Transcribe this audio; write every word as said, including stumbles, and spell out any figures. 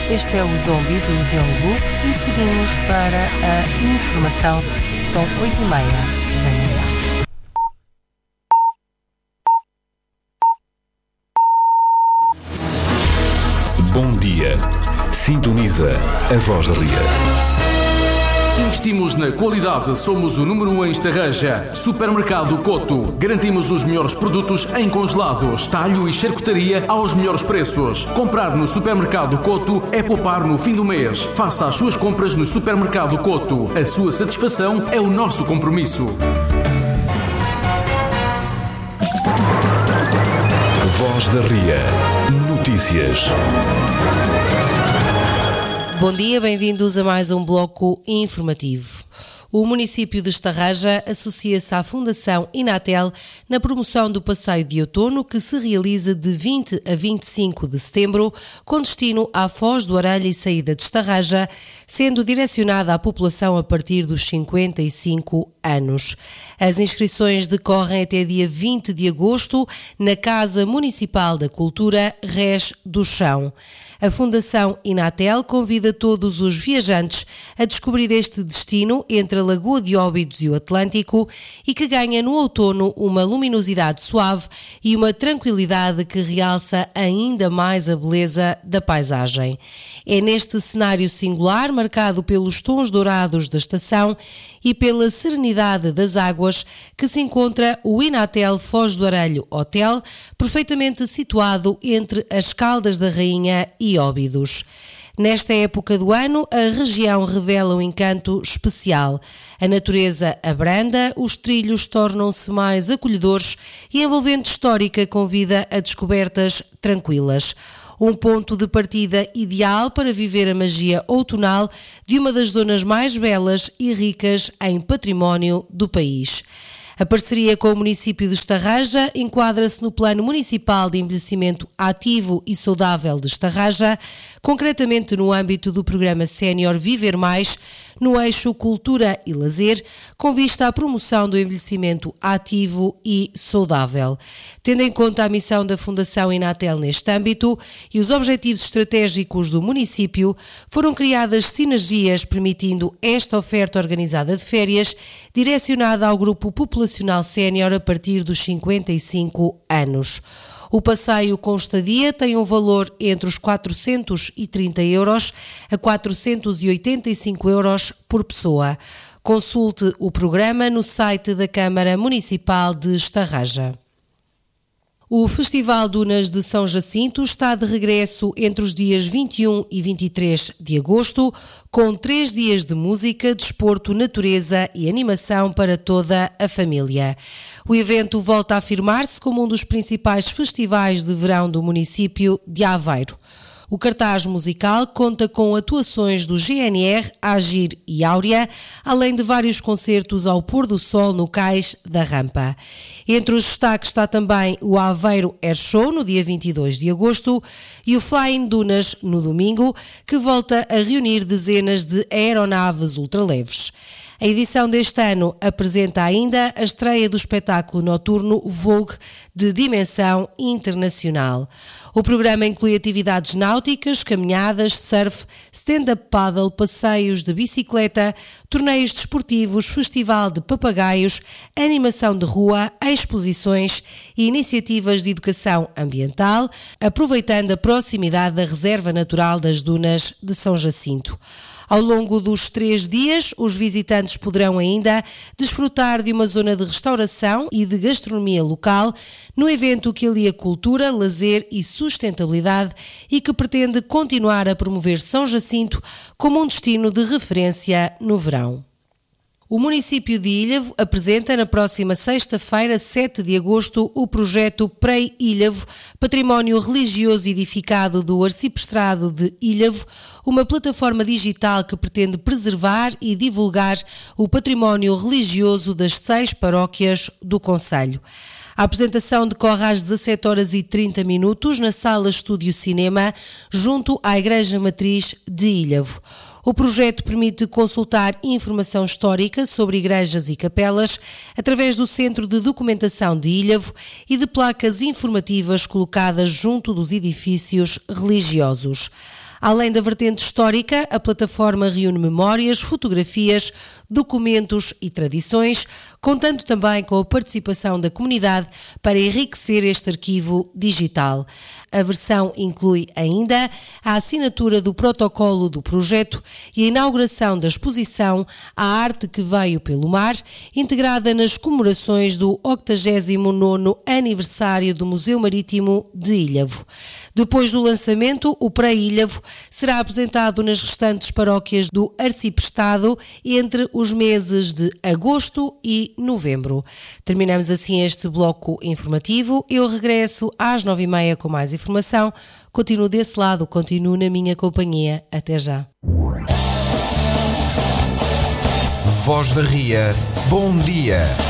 Este é o Zombie do Ziongu e seguimos para a informação. São oito e meia da manhã. Bom dia. Sintoniza a Voz da Ria. Investimos na qualidade, somos o número um em Estarreja. Supermercado Coto. Garantimos os melhores produtos em congelados, talho e charcutaria aos melhores preços. Comprar no Supermercado Coto é poupar no fim do mês. Faça as suas compras no Supermercado Coto. A sua satisfação é o nosso compromisso. Voz da Ria. Notícias. Bom dia, bem-vindos a mais um bloco informativo. O município de Estarreja associa-se à Fundação Inatel na promoção do passeio de outono que se realiza de vinte a vinte e cinco de setembro, com destino à Foz do Arelho e saída de Estarreja, sendo direcionada à população a partir dos cinquenta e cinco anos. As inscrições decorrem até dia vinte de agosto na Casa Municipal da Cultura Rés do Chão. A Fundação Inatel convida todos os viajantes a descobrir este destino entre a Lagoa de Óbidos e o Atlântico e que ganha no outono uma luminosidade suave e uma tranquilidade que realça ainda mais a beleza da paisagem. É neste cenário singular, marcado pelos tons dourados da estação e pela serenidade das águas, que se encontra o Inatel Foz do Arelho Hotel, perfeitamente situado entre as Caldas da Rainha e Óbidos. Nesta época do ano, a região revela um encanto especial. A natureza abranda, os trilhos tornam-se mais acolhedores e a envolvente histórica convida a descobertas tranquilas. Um ponto de partida ideal para viver a magia outonal de uma das zonas mais belas e ricas em património do país. A parceria com o município de Estarreja enquadra-se no Plano Municipal de Envelhecimento Ativo e Saudável de Estarreja, concretamente no âmbito do programa Sénior Viver Mais, no eixo Cultura e Lazer, com vista à promoção do envelhecimento ativo e saudável. Tendo em conta a missão da Fundação Inatel neste âmbito e os objetivos estratégicos do município, foram criadas sinergias permitindo esta oferta organizada de férias direcionada ao grupo populacional sénior a partir dos cinquenta e cinco anos. O passeio com estadia tem um valor entre os quatrocentos e trinta euros a quatrocentos e oitenta e cinco euros por pessoa. Consulte o programa no site da Câmara Municipal de Estarreja. O Festival Dunas de São Jacinto está de regresso entre os dias vinte e um e vinte e três de agosto, com três dias de música, desporto, natureza e animação para toda a família. O evento volta a afirmar-se como um dos principais festivais de verão do município de Aveiro. O cartaz musical conta com atuações do G N R, Agir e Áurea, além de vários concertos ao pôr do sol no cais da Rampa. Entre os destaques está também o Aveiro Air Show, no dia vinte e dois de agosto, e o Flying Dunas, no domingo, que volta a reunir dezenas de aeronaves ultraleves. A edição deste ano apresenta ainda a estreia do espetáculo noturno Vogue de dimensão internacional. O programa inclui atividades náuticas, caminhadas, surf, stand-up paddle, passeios de bicicleta, torneios desportivos, festival de papagaios, animação de rua, exposições e iniciativas de educação ambiental, aproveitando a proximidade da Reserva Natural das Dunas de São Jacinto. Ao longo dos três dias, os visitantes poderão ainda desfrutar de uma zona de restauração e de gastronomia local no evento que alia cultura, lazer e sustentabilidade e que pretende continuar a promover São Jacinto como um destino de referência no verão. O município de Ilhavo apresenta na próxima sexta-feira, sete de agosto, o projeto Prei Ilhavo, Património Religioso Edificado do Arciprestado de Ilhavo, uma plataforma digital que pretende preservar e divulgar o património religioso das seis paróquias do concelho. A apresentação decorre às dezassete horas e trinta minutos na Sala Estúdio Cinema, junto à Igreja Matriz de Ilhavo. O projeto permite consultar informação histórica sobre igrejas e capelas através do Centro de Documentação de Ilhavo e de placas informativas colocadas junto dos edifícios religiosos. Além da vertente histórica, a plataforma reúne memórias, fotografias, documentos e tradições, contando também com a participação da comunidade para enriquecer este arquivo digital. A versão inclui ainda a assinatura do protocolo do projeto e a inauguração da exposição A Arte que Veio pelo Mar, integrada nas comemorações do octogésimo nono aniversário do Museu Marítimo de Ilhavo. Depois do lançamento, o pré-Ilhavo será apresentado nas restantes paróquias do Arciprestado entre os meses de agosto e novembro. Terminamos assim este bloco informativo. Eu regresso às nove e meia com mais informação. Continuo desse lado, continuo na minha companhia. Até já. Voz da Ria. Bom dia.